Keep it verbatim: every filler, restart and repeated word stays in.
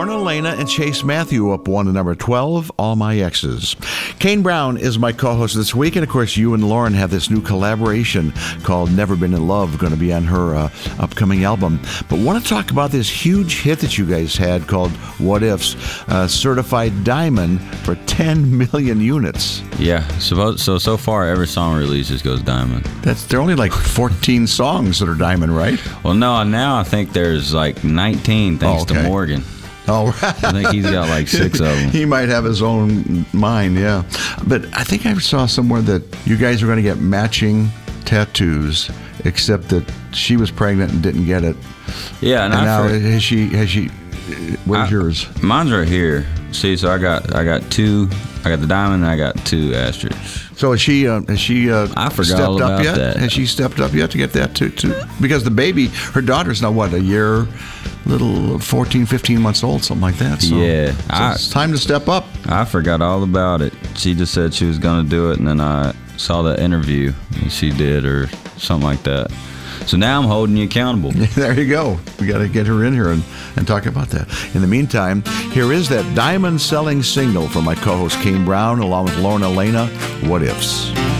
Lorna Lana and Chase Matthew up one to number twelve, All My Exes. Kane Brown is my co-host this week, and of course you and Lauren have this new collaboration called Never Been in Love, going to be on her uh, upcoming album. But want to talk about this huge hit that you guys had called What Ifs, uh, certified diamond for ten million units. Yeah, so, so so far every song releases goes diamond. That's there are only like fourteen songs that are diamond, right? Well, no, now I think there's like nineteen thanks Oh, okay. to Morgan. Oh, right. I think he's got like six of them. He might have his own mind, yeah. But I think I saw somewhere that you guys are going to get matching tattoos, except that she was pregnant and didn't get it. Yeah, and, and I now for, has she? Has she? Where's I, yours? Mine's right here. See, so I got I got two. I got the diamond, and I got two asterisks. So has she? Uh, has she? Uh, I forgot stepped all up about yet? that. Has she stepped up yet to get that too? too? Because the baby, her daughter's now what, a year, little fourteen, fifteen months old, something like that. So, Yeah, so I- it's time to step up. I forgot all about it. She just said she was gonna do it, and then I saw the interview, and she did, or something like that. So now I'm holding you accountable. There you go. We got to get her in here and, and talk about that. In the meantime, here is that diamond-selling single from my co-host Kane Brown along with Lorna Lana, What Ifs.